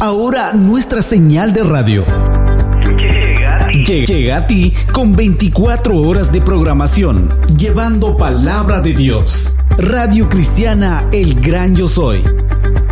Ahora nuestra señal de radio llega a ti con 24 horas de programación, llevando palabra de Dios. Radio Cristiana El Gran Yo Soy,